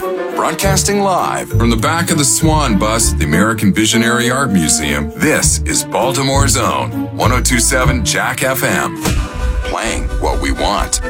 Broadcasting live from the back of the Swan bus at the American Visionary Art Museum, this is Baltimore's own 1027 Jack FM. Playing what we want.